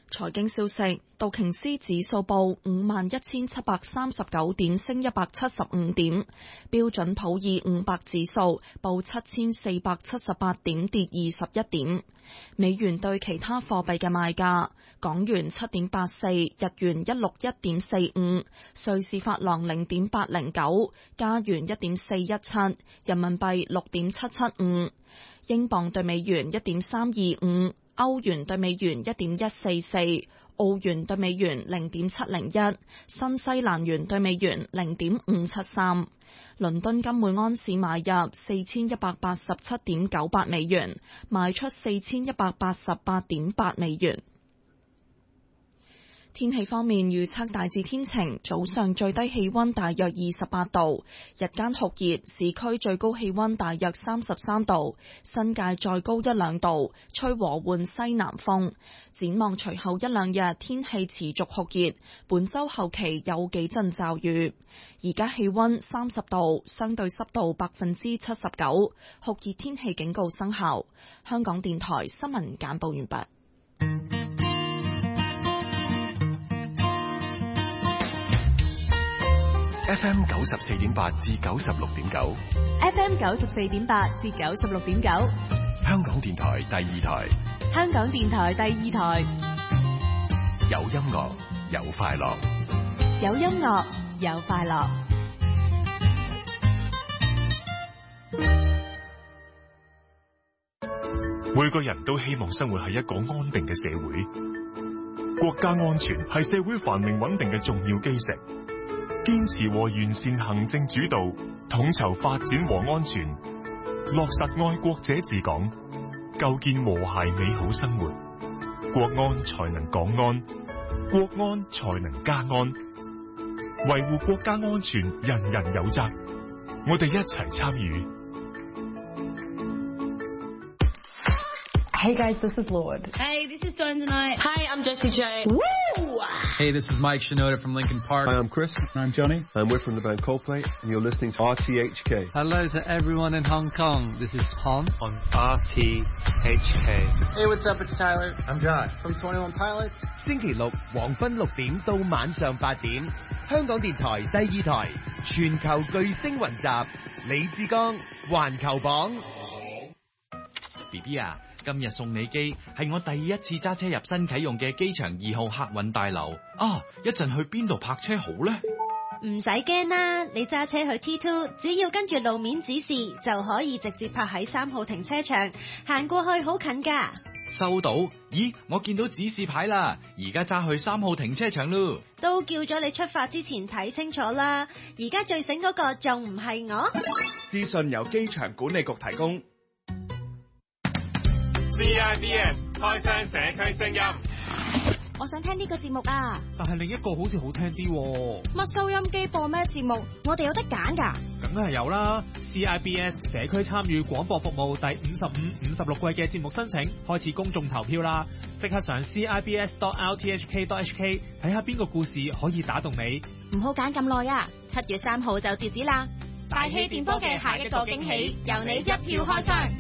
財經消息，道瓊斯指數報51,739點，升175點；標準普爾500指數報7,478點，跌21點。美元對其他貨幣嘅賣價：港元7.84，日元161.45，瑞士法郎0.809，加元1.417，人民幣6.775，英鎊對美元1.325。歐元對美元1.144，澳元對美元0.701，新西蘭元對美元0.573。倫敦金每安士買入4187.98美元，賣出4188.8美元。天氣方面預測大致天晴，早上最低氣溫大約28度，日間酷熱，市區最高氣溫大約33度，新界再高1-2度，吹和緩西南風。展望隨後1-2日天氣持續酷熱，本週後期有幾陣驟雨。而家氣溫30度，相對濕度79%，酷熱天氣警告生效。香港電台新聞簡報完畢。 FM 94.8至96.9 ，FM 94.8至96.9， 香港電台第2台， 香港電台第2台， 有音樂，有快樂， 有音樂，有快樂。 每個人都希望生活喺一個安定嘅社會，國家安全係社會繁榮穩定嘅重要基石。堅持和完善行政主導，統籌發展和安全，落實愛國者治港，構建和諧美好生活，國安才能港安，國安才能家安。維護國家安全，人人有責，我哋一齊參與。 Hey guys, this is Lord. Hey, this is Dawn tonight. Hi, I'm Jessie J. Woo! Hey, this is Mike Shinoda from Linkin Park. Hi, I'm Chris. I'm Johnny. And we're from the band Coldplay, and you're listening to RTHK. Hello to everyone in Hong Kong. This is Tom on RTHK. Hey, what's up? It's Tyler. I'm Josh from 21 Pilots. 星期六黃昏6點到晚上8點，香港電台第2台全球巨星雲集，李志剛環球榜。 BB 啊，今日送你機係我第一次揸車入新啟用嘅機場2號客運大樓啊！一陣去邊度泊車好呢？ 唔使驚啦，你揸車去 T2， 只要跟住路面指示就可以直接泊喺3號停車場，行過去好近噶。 收到？咦，我見到指示牌啦，而家揸去3號停車場咯。 都叫咗你出發之前睇清楚啦，而家最醒嗰個仲唔係我？ 資訊由機場管理局提供。 CIBS 開箱社區聲音， 我想聽呢個節目啊， 但係另一個好似好聽啲喎。 乜收音機播咩節目？我哋有得揀㗎。 梗係有啦 ！CIBS 社區參與廣播服務第55、56季嘅節目申請開始公眾投票啦！即刻上 CIBS.RTHK.HK 睇下邊個故事可以打動你。 唔好揀咁耐啊！7月3號就截止啦！ 大氣電波嘅下一個驚喜，由你一票開箱。